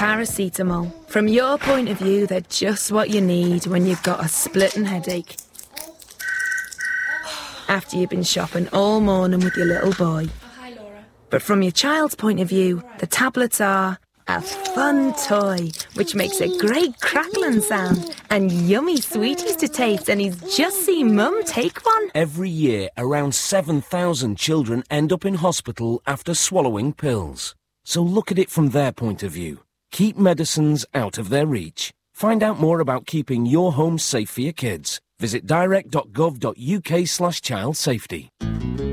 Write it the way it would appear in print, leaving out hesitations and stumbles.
Paracetamol. From your point of view, they're just what you need when you've got a splitting headache. After you've been shopping all morning with your little boy. Hi, Laura. But from your child's point of view, the tablets are a fun toy, which makes a great crackling sound, and yummy sweeties to taste, and he's just seen Mum take one. Every year, around 7,000 children end up in hospital after swallowing pills. So look at it from their point of view. Keep medicines out of their reach. Find out more about keeping your home safe for your kids. Visit direct.gov.uk/child safety.